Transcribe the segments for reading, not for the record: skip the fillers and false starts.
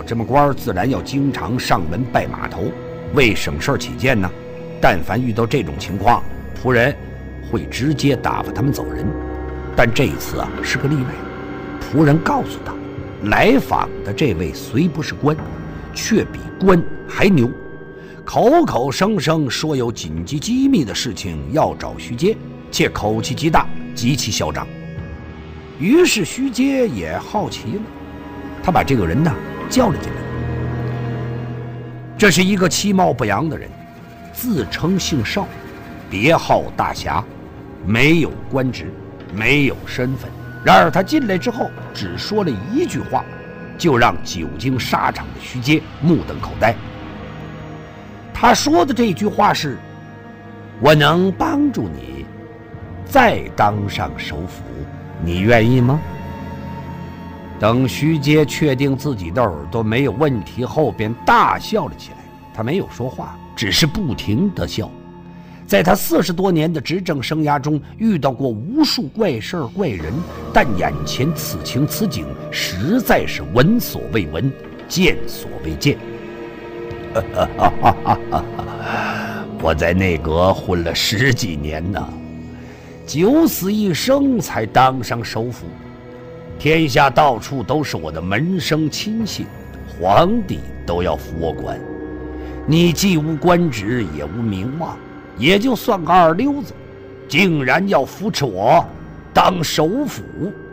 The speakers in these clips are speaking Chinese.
这么官自然要经常上门拜码头，为省事起见呢，但凡遇到这种情况，仆人会直接打发他们走人。但这一次啊是个例外，仆人告诉他，来访的这位虽不是官，却比官还牛，口口声声说有紧急机密的事情要找徐阶，且口气极大，极其嚣张。于是徐阶也好奇了，他把这个人呢叫了进来。这是一个其貌不扬的人，自称姓邵，别号大侠，没有官职，没有身份。然而他进来之后只说了一句话，就让久经沙场的徐阶目瞪口呆。他说的这句话是：我能帮助你再当上首辅，你愿意吗？等徐阶确定自己的耳朵没有问题后，便大笑了起来。他没有说话，只是不停地笑。在他40多年的执政生涯中，遇到过无数怪事儿怪人，但眼前此情此景实在是闻所未闻，见所未见。我在内阁混了10几年呢，九死一生才当上首辅，天下到处都是我的门生亲信，皇帝都要服我管。你既无官职也无名望，也就算个二流子，竟然要扶持我当首辅，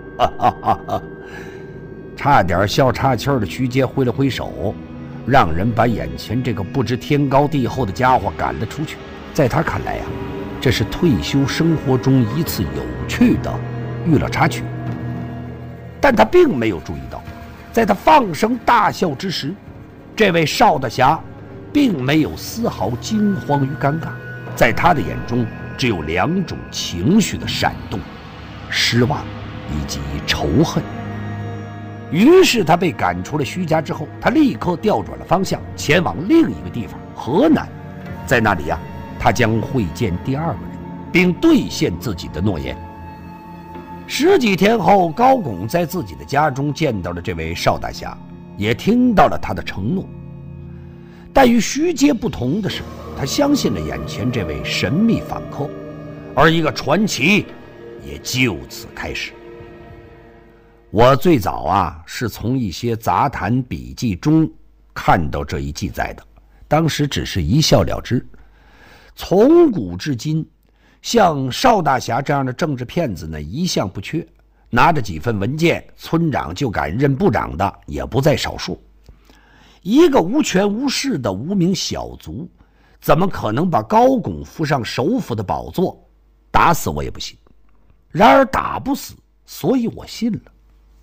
差点笑岔气儿的徐阶挥了挥手，让人把眼前这个不知天高地厚的家伙赶了出去。在他看来呀，这是退休生活中一次有趣的娱乐插曲。但他并没有注意到，在他放声大笑之时，这位邵大侠并没有丝毫惊慌与尴尬，在他的眼中只有2种情绪的闪动：失望以及仇恨。于是他被赶出了徐家之后，他立刻调转了方向，前往另一个地方河南。在那里呀，他将会见第2个人，并兑现自己的诺言。10几天后，高拱在自己的家中见到了这位邵大侠，也听到了他的承诺。但与徐阶不同的是，他相信了眼前这位神秘访客，而一个传奇也就此开始。我最早是从一些杂谈笔记中看到这一记载的，当时只是一笑了之。从古至今，像邵大侠这样的政治骗子呢，一向不缺，拿着几份文件，村长就敢任部长的也不在少数。一个无权无势的无名小卒，怎么可能把高拱扶上首辅的宝座？打死我也不信。然而打不死，所以我信了。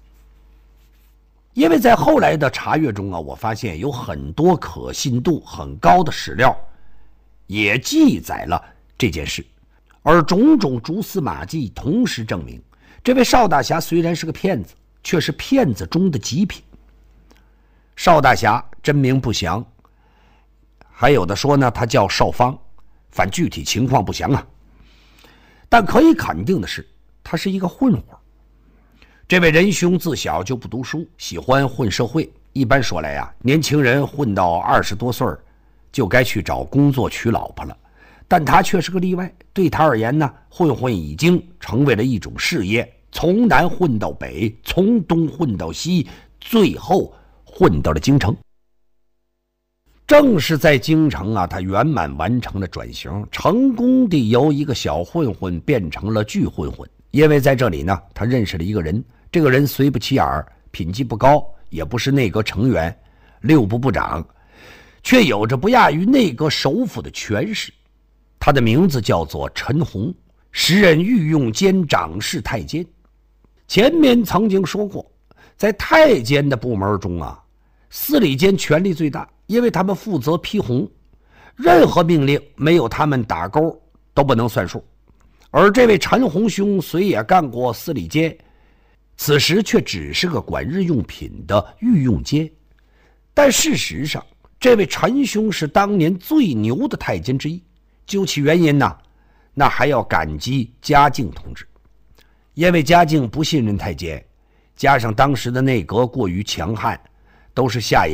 因为在后来的查阅中我发现有很多可信度很高的史料，也记载了这件事，而种种蛛丝马迹同时证明，这位邵大侠虽然是个骗子，却是骗子中的极品。邵大侠真名不详，还有的说呢他叫邵方，反具体情况不详啊。但可以肯定的是，他是一个混混。这位仁兄自小就不读书，喜欢混社会。一般说来呀，年轻人混到20多岁就该去找工作娶老婆了，但他却是个例外。对他而言呢，混混已经成为了一种事业，从南混到北，从东混到西，最后混到了京城。正是在京城他圆满完成了转型，成功地由一个小混混变成了巨混混。因为在这里呢，他认识了一个人，这个人虽不起眼，品级不高，也不是内阁成员，6部部长，却有着不亚于内阁首辅的权势。他的名字叫做陈洪，时任御用监掌事太监。前面曾经说过，在太监的部门中司礼监权力最大，因为他们负责批红，任何命令没有他们打勾都不能算数。而这位陈洪兄虽也干过司礼监，此时却只是个管日用品的御用监。但事实上，这位陈兄是当年最牛的太监之一。究其原因呢，那还要感激嘉靖同志。因为嘉靖不信任太监，加上当时的内阁过于强悍，都是下野